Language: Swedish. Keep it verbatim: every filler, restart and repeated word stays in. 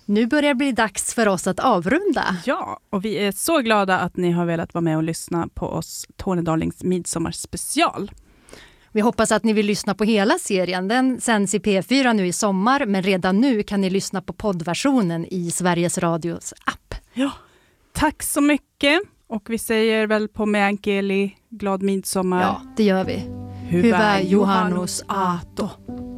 Nu börjar det bli dags för oss att avrunda. Ja, och vi är så glada att ni har velat vara med och lyssna på oss Tornedalings midsommarspecial. Vi hoppas att ni vill lyssna på hela serien. Den sänds i P fyra nu i sommar, men redan nu kan ni lyssna på poddversionen i Sveriges Radios app. Ja, tack så mycket. Och vi säger väl på meänkieli glad midsommar. Ja, det gör vi. Hyvää juhannus aatto.